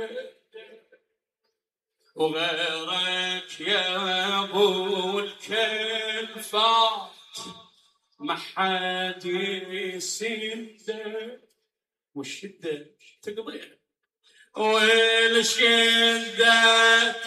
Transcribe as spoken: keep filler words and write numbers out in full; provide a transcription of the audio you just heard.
وغيرك يا ابو الكلفات ما حد يسده، والشده تقضيها والشده